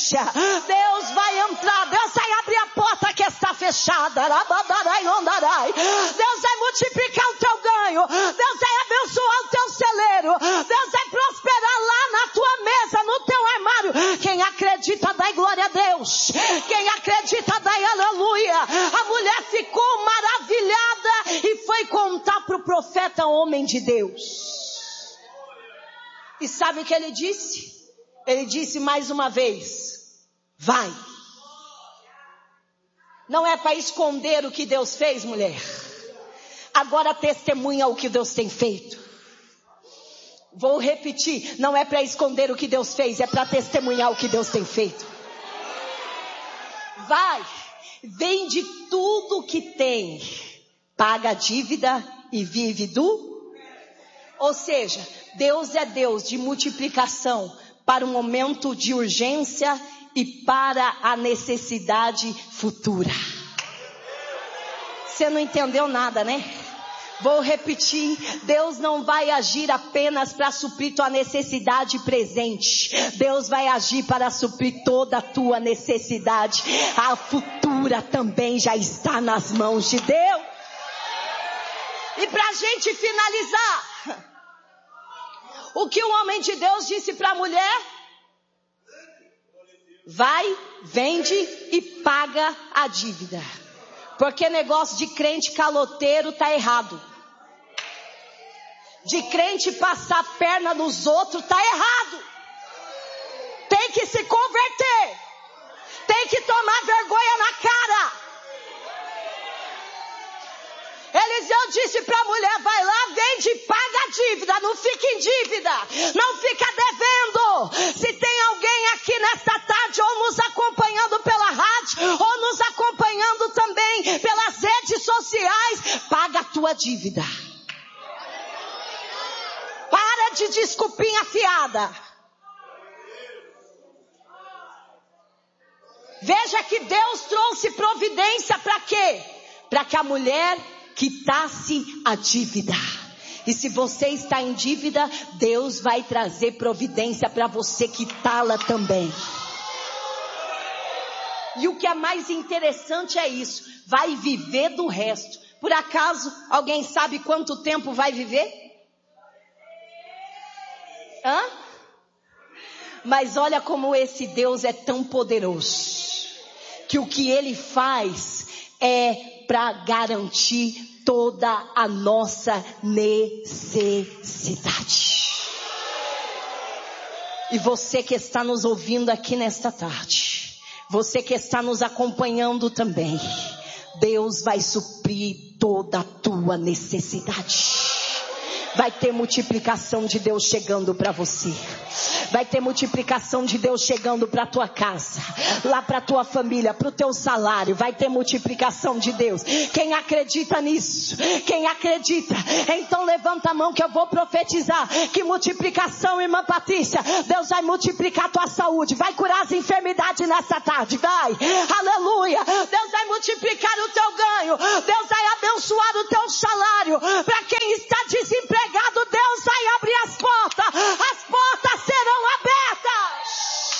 providência. Deus vai entrar, Deus vai abrir a porta que está fechada. Deus vai multiplicar o teu ganho. Deus vai abençoar o teu celeiro. Deus vai prosperar lá na tua mesa, no teu armário. Quem acredita, dá glória a Deus. Quem acredita, dá aleluia. A mulher ficou maravilhada e foi contar para o profeta, homem de Deus. E sabe o que ele disse? Ele disse mais uma vez: vai. Não é para esconder o que Deus fez, mulher. Agora testemunha o que Deus tem feito. Vou repetir, não é para esconder o que Deus fez, é para testemunhar o que Deus tem feito. Vai, vende tudo que tem, paga a dívida e vive do... Ou seja, Deus é Deus de multiplicação para um momento de urgência e para a necessidade futura. Você não entendeu nada, né? Vou repetir, Deus não vai agir apenas para suprir tua necessidade presente. Deus vai agir para suprir toda a tua necessidade. A futura também já está nas mãos de Deus. E para a gente finalizar, o que o homem de Deus disse para a mulher? Vai, vende e paga a dívida. Porque negócio de crente caloteiro tá errado. De crente passar a perna nos outros tá errado. Tem que se converter. Tem que tomar vergonha na cara. Eliseu disse para a mulher: vai lá, vende e paga a dívida. Não fica em dívida. Não fica devendo. Se tem alguém aqui nesta tarde, ou nos acompanhando pela rádio, ou nos acompanhando também pelas redes sociais, paga a tua dívida. Para de desculpinha fiada. Veja que Deus trouxe providência para quê? Para que a mulher quitasse a dívida. E se você está em dívida, Deus vai trazer providência para você quitá-la também. E o que é mais interessante é isso: vai viver do resto. Por acaso, alguém sabe quanto tempo vai viver? Hã? Mas olha como esse Deus é tão poderoso, que o que Ele faz é para garantir toda a nossa necessidade. E você que está nos ouvindo aqui nesta tarde, você que está nos acompanhando também, Deus vai suprir toda a tua necessidade. Vai ter multiplicação de Deus chegando para você. Vai ter multiplicação de Deus chegando para tua casa, lá para tua família, para o teu salário. Vai ter multiplicação de Deus. Quem acredita nisso? Quem acredita? Então levanta a mão que eu vou profetizar que multiplicação, irmã Patrícia. Deus vai multiplicar a tua saúde, vai curar as enfermidades nessa tarde, vai. Aleluia. Deus vai multiplicar o teu ganho. Deus vai abençoar o teu salário. Para quem está desempregado, Deus vai abrir as portas. As portas serão abertas.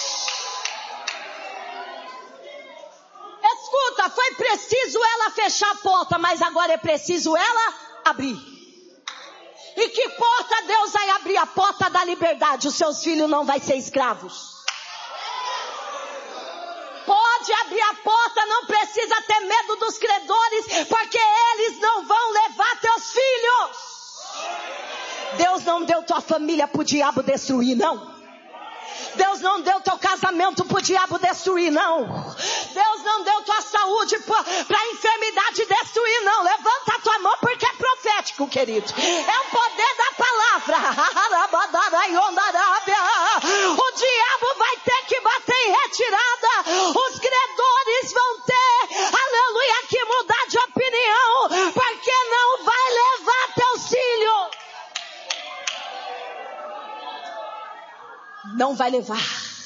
Escuta, foi preciso ela fechar a porta, mas agora é preciso ela abrir. E que porta Deus vai abrir? A porta da liberdade. Os seus filhos não vão ser escravos. Pode abrir a porta, não precisa ter medo dos credores, porque eles não vão levar teus filhos. Deus não deu tua família pro diabo destruir, não. Deus não deu teu casamento pro diabo destruir, não. Deus não deu tua saúde pra enfermidade destruir, não. Levanta a tua mão porque é profético, querido. É o poder da palavra. O diabo vai ter que bater em retirada. Os credores vão ter, aleluia, que mudar de opinião, porque não vai levar teus filhos. Não vai levar.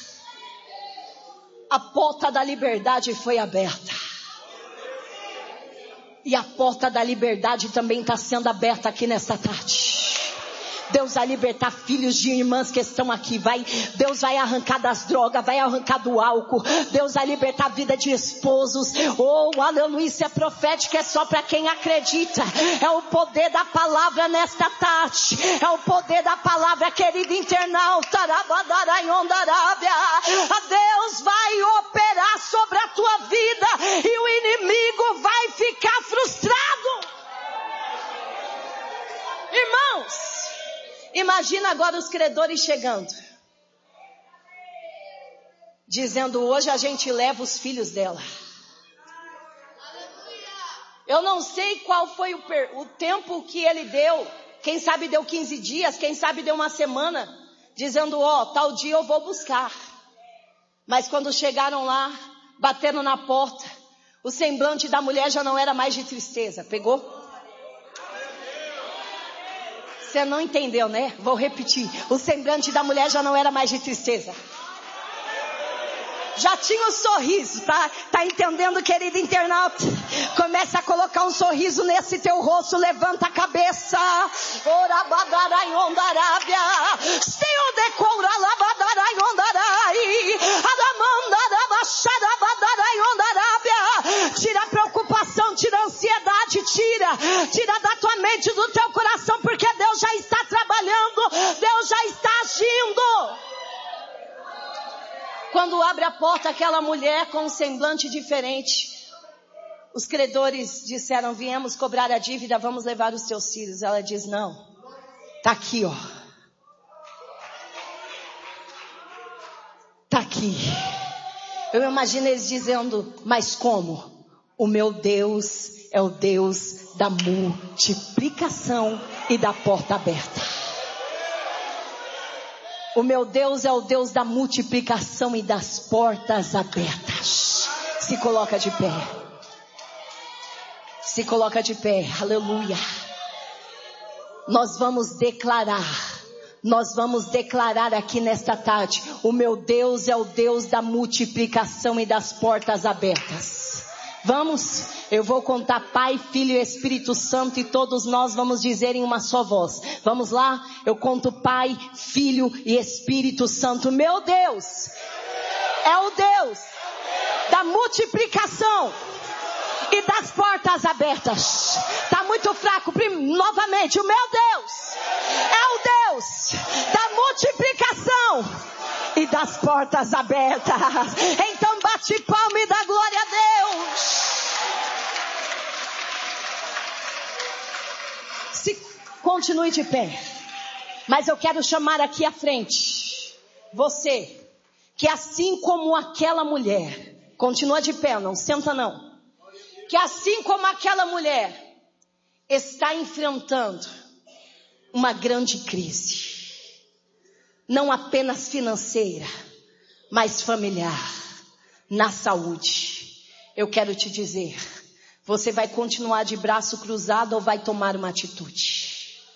A porta da liberdade foi aberta. E a porta da liberdade também está sendo aberta aqui nesta tarde. Deus vai libertar filhos de irmãs que estão aqui. Deus vai arrancar das drogas, vai arrancar do álcool. Deus vai libertar a vida de esposos. Oh, aleluia, isso é profético, é só para quem acredita. É o poder da palavra nesta tarde. É o poder da palavra, querido internauta. Deus vai operar sobre a tua vida e o inimigo vai ficar frustrado. Irmãos, imagina agora os credores chegando, dizendo: hoje a gente leva os filhos dela. Eu não sei qual foi o tempo que ele deu. Quem sabe deu 15 dias, quem sabe deu uma semana, dizendo: tal dia eu vou buscar. Mas quando chegaram lá, bateram na porta, o semblante da mulher já não era mais de tristeza. Pegou? Você não entendeu, né? Vou repetir. O semblante da mulher já não era mais de tristeza. Já tinha um sorriso, tá entendendo, querido internauta? Começa a colocar um sorriso nesse teu rosto, levanta a cabeça. Tira a preocupação, tira a ansiedade, tira da tua mente, do teu coração, porque Deus já está trabalhando, Deus já está agindo. Quando abre a porta aquela mulher com um semblante diferente, os credores disseram: viemos cobrar a dívida, vamos levar os teus filhos. Ela diz: não, tá aqui, ó. Tá aqui. Eu imagino eles dizendo: mas como? O meu Deus é o Deus da multiplicação e da porta aberta. O meu Deus é o Deus da multiplicação e das portas abertas. Se coloca de pé. Se coloca de pé. Aleluia. Nós vamos declarar aqui nesta tarde: o meu Deus é o Deus da multiplicação e das portas abertas. Vamos, eu vou contar Pai, Filho e Espírito Santo e todos nós vamos dizer em uma só voz. Vamos lá? Eu conto Pai, Filho e Espírito Santo. Meu Deus é o Deus da multiplicação e das portas abertas. Tá muito fraco. Novamente, o meu Deus é o Deus da multiplicação e das portas abertas. Então bate palma e dá glória a Deus. Continue de pé. Mas eu quero chamar aqui à frente você, que assim como aquela mulher, continua de pé, não senta não. Que assim como aquela mulher está enfrentando uma grande crise, não apenas financeira, mas familiar, na saúde. Eu quero te dizer, você vai continuar de braço cruzado ou vai tomar uma atitude?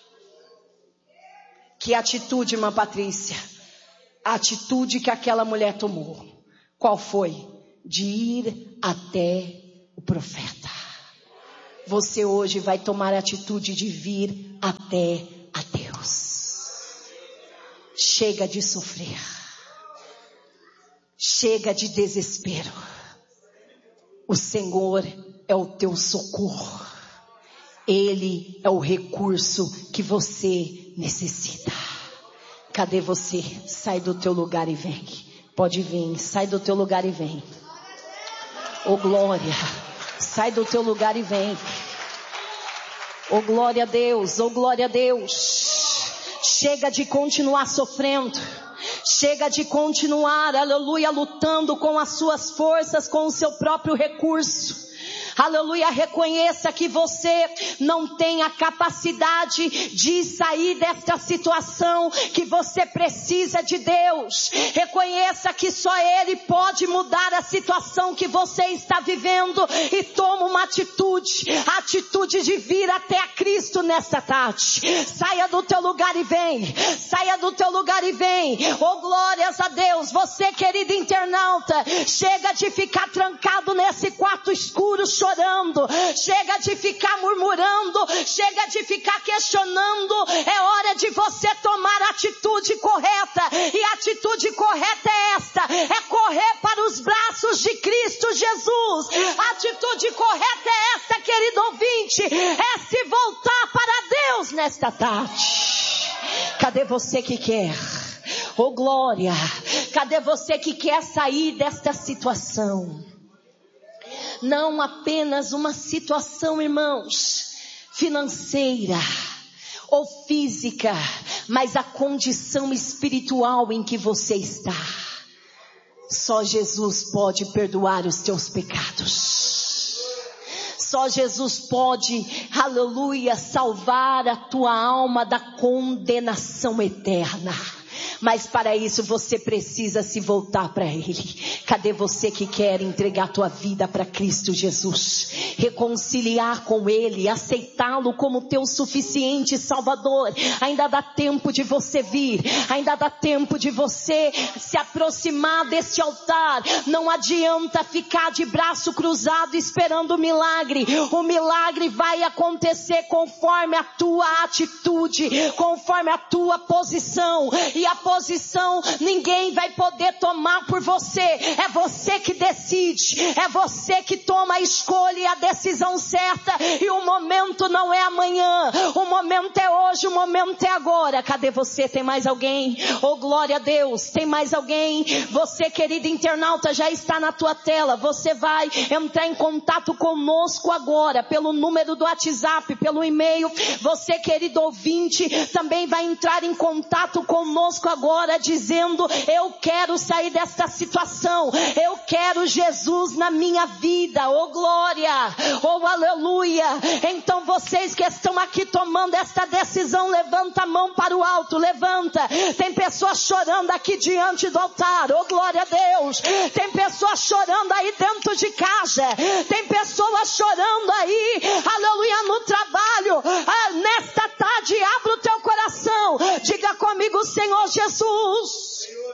Que atitude, irmã Patrícia? A atitude que aquela mulher tomou. Qual foi? De ir até o profeta. Você hoje vai tomar a atitude de vir até a Deus. Chega de sofrer. Chega de desespero. O Senhor é o teu socorro. Ele é o recurso que você necessita. Cadê você? Sai do teu lugar e vem. Pode vir, sai do teu lugar e vem. Oh glória, sai do teu lugar e vem. Oh glória a Deus, oh glória a Deus. Chega de continuar sofrendo. Chega de continuar, aleluia, lutando com as suas forças, com o seu próprio recurso. Aleluia, reconheça que você não tem a capacidade de sair desta situação, que você precisa de Deus. Reconheça que só Ele pode mudar a situação que você está vivendo e toma uma atitude, a atitude de vir até a Cristo nesta tarde. Saia do teu lugar e vem, saia do teu lugar e vem. Oh glórias a Deus, você querido internauta, chega de ficar trancado nesse quarto escuro chorando. chorando, chega de ficar murmurando, chega de ficar questionando. É hora de você tomar a atitude correta, e a atitude correta é esta: é correr para os braços de Cristo Jesus. A atitude correta é esta, querido ouvinte, é se voltar para Deus nesta tarde. Cadê você que quer? Oh glória! Cadê você que quer sair desta situação? Não apenas uma situação, irmãos, financeira ou física, mas a condição espiritual em que você está. Só Jesus pode perdoar os teus pecados. Só Jesus pode, aleluia, salvar a tua alma da condenação eterna. Mas para isso você precisa se voltar para Ele. Cadê você que quer entregar a tua vida para Cristo Jesus? Reconciliar com Ele, aceitá-lo como teu suficiente Salvador. Ainda dá tempo de você vir. Ainda dá tempo de você se aproximar deste altar. Não adianta ficar de braço cruzado esperando o milagre. O milagre vai acontecer conforme a tua atitude, conforme a tua posição. E a posição ninguém vai poder tomar por você. É você que decide, é você que toma a escolha e a decisão certa. E o momento não é amanhã, o momento é hoje, o momento é agora. Cadê você? Tem mais alguém? Oh glória a Deus, tem mais alguém? Você, querido internauta, já está na tua tela. Você vai entrar em contato conosco agora pelo número do WhatsApp, pelo e-mail. Você, querido ouvinte, também vai entrar em contato conosco agora dizendo: eu quero sair desta situação, eu quero Jesus na minha vida. Oh glória, oh aleluia. Então vocês que estão aqui tomando esta decisão, levanta a mão para o alto, levanta. Tem pessoas chorando aqui diante do altar, oh glória a Deus. Tem pessoas chorando aí dentro de casa, tem pessoas chorando aí, aleluia, no trabalho. Nesta tarde, abra o teu coração, diga comigo: Senhor Jesus,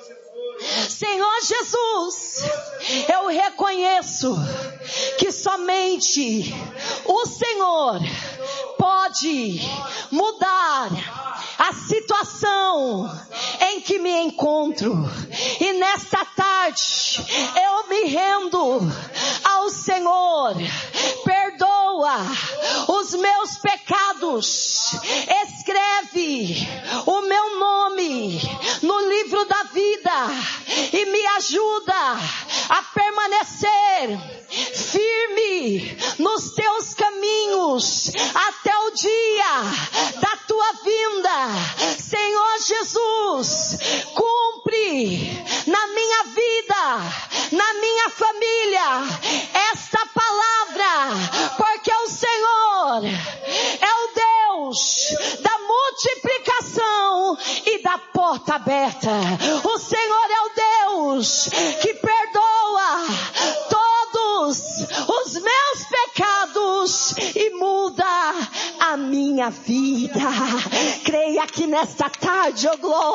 Senhor Jesus, eu reconheço que somente o Senhor pode mudar a situação em que me encontro. E nesta tarde eu me rendo ao Senhor. Perdoa os meus pecados. Escreve o meu nome no livro da vida e me ajuda a permanecer firme nos teus caminhos até o dia da tua vinda. Senhor Jesus, cumpre na minha vida, na minha família, esta palavra, porque o Senhor é o Deus da multiplicação e da porta aberta. O Senhor é o Deus que perdoa todos os meus pecados e muda a minha vida. Creia que nesta tarde, oh glória,